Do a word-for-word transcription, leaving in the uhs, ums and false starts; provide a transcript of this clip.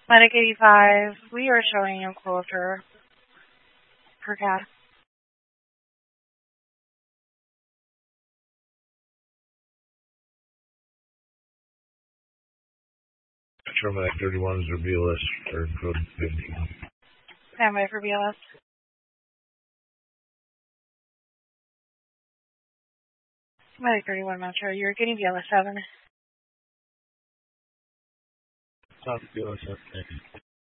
Medic eighty-five, we are showing you closer per cat. Medic thirty-one is your B L S or code fifty. Stand by for B L S. Medic thirty-one Metro, you're getting B L S seven. Stop B L S seven.